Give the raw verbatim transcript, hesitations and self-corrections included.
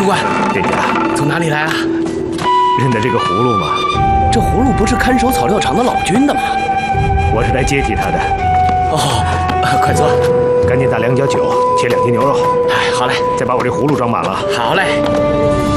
官， 店家从哪里来啊？ 认得这个葫芦吗？ 这葫芦不是看守草料场的老君的吗？ 我是来接替他的。 哦，呃、快坐。 赶紧打两脚酒，切两斤牛肉。 哎，好嘞。 再把我这葫芦装满了。 好嘞。